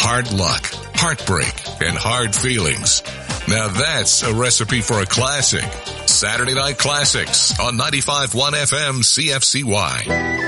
hard luck, heartbreak, and hard feelings. Now that's a recipe for a classic. Saturday Night Classics on 95.1 FM CFCY.